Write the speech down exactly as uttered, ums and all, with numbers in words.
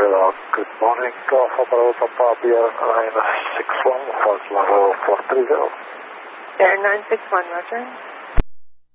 Hello, good morning, Alpha Bravo Papa, B R nine six one, flight level four three zero. B R nine six one, Roger.